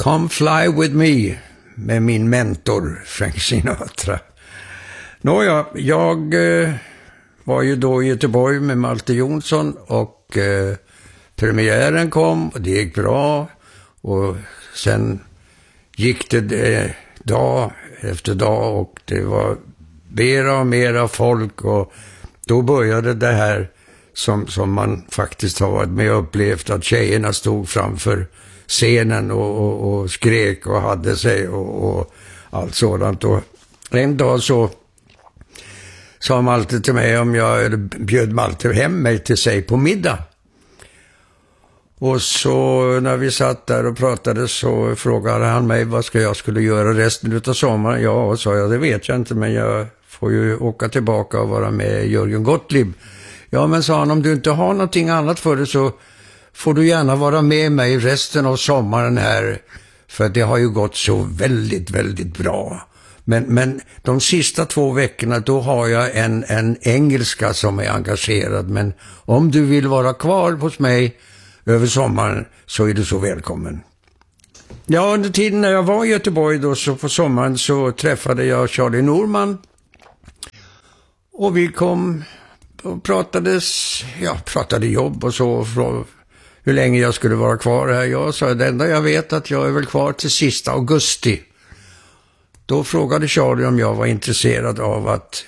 Come Fly With Me med min mentor Frank Sinatra. Nåja, jag var ju då i Göteborg med Malte Jonsson och premiären kom och det gick bra och sen gick det dag efter dag och det var mera och mera folk och då började det här som man faktiskt har varit med och upplevt, att tjejerna stod framför scenen och skrek och hade sig och allt sådant. Och en dag så sa Malte till mig om jag bjöd Malte hem mig till sig på middag. Och så när vi satt där och pratade så frågade han mig vad jag skulle göra resten av sommaren. Ja, sa jag, det vet jag inte, men jag får ju åka tillbaka och vara med Jörgen Gottlieb. Ja, men sa han, om du inte har någonting annat för dig så får du gärna vara med mig resten av sommaren här. För det har ju gått så väldigt, väldigt bra. Men de sista 2 veckorna då har jag en engelska som är engagerad. Men om du vill vara kvar hos mig över sommaren så är du så välkommen. Ja, under tiden när jag var i Göteborg då så på sommaren så träffade jag Charlie Norman. Och vi kom och pratade jobb och så, hur länge jag skulle vara kvar här. Jag sa, det enda jag vet att jag är väl kvar till sista augusti. Då frågade Charlie om jag var intresserad av att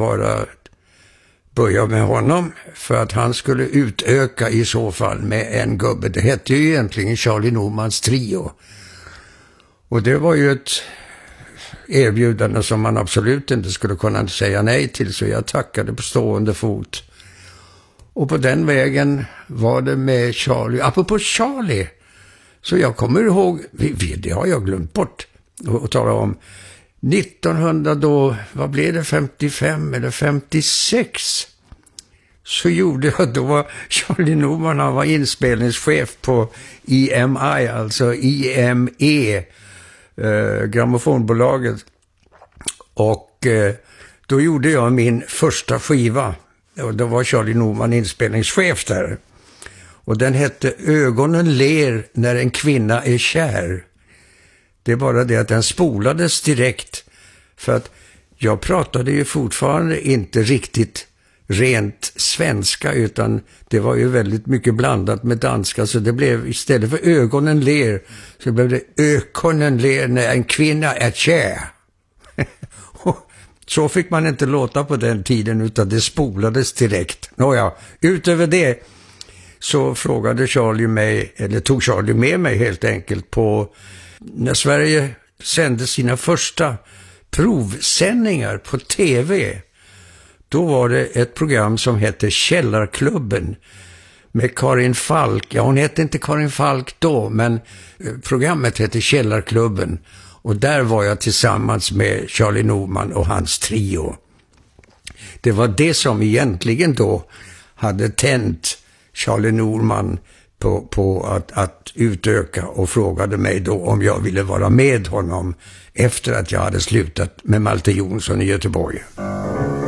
börja med honom för att han skulle utöka i så fall med en gubbe. Det hette ju egentligen Charlie Normans trio. Och det var ju ett erbjudande som man absolut inte skulle kunna säga nej till, så jag tackade på stående fot. Och på den vägen var det med Charlie. Apropå Charlie, så jag kommer ihåg, det har jag glömt bort att tala om, 1900 då, vad blev det, 55 eller 56, så gjorde jag, då var Charlie Norman, han var inspelningschef på EMI, alltså IME, grammofonbolaget, och då gjorde jag min första skiva och då var Charlie Norman inspelningschef där och den hette Ögonen ler när en kvinna är kär. Det är bara det att den spolades direkt för att jag pratade ju fortfarande inte riktigt rent svenska utan det var ju väldigt mycket blandat med danska, så det blev istället för ögonen ler så blev det ögonen ler när en kvinna är kär. Så fick man inte låta på den tiden utan det spolades direkt. Nåja, utöver det så frågade Charlie mig, eller tog Charlie med mig helt enkelt på när Sverige sände sina första provsändningar på tv. Då var det ett program som hette Källarklubben med Karin Falk. Ja, hon hette inte Karin Falk då, men programmet hette Källarklubben. Och där var jag tillsammans med Charlie Norman och hans trio. Det var det som egentligen då hade tänt Charlie Norman på att utöka och frågade mig då om jag ville vara med honom efter att jag hade slutat med Malte Jonsson i Göteborg.